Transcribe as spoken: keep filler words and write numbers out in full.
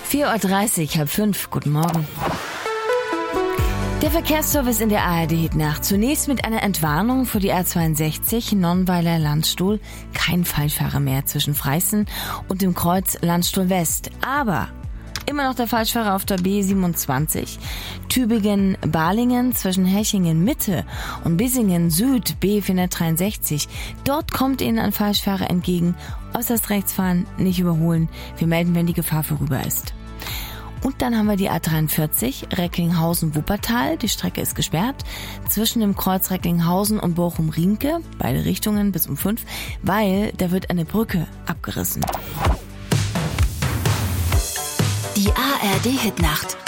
vier Uhr dreißig, halb fünf, guten Morgen. Der Verkehrsservice in der A R D-Hitnacht. Zunächst mit einer Entwarnung für die A zweiundsechzig, Nonnweiler Landstuhl. Kein Falschfahrer mehr zwischen Freisen und dem Kreuz Landstuhl West. Aber immer noch der Falschfahrer auf der B siebenundzwanzig. Tübingen-Balingen zwischen Hechingen-Mitte und Bissingen-Süd, B vierhundertdreiundsechzig. Dort kommt Ihnen ein Falschfahrer entgegen. Äußerst rechts fahren, nicht überholen. Wir melden, wenn die Gefahr vorüber ist. Und dann haben wir die A dreiundvierzig, Recklinghausen-Wuppertal. Die Strecke ist gesperrt zwischen dem Kreuz Recklinghausen und Bochum-Rienke, beide Richtungen bis um fünf, weil da wird eine Brücke abgerissen. Die A R D-Hitnacht.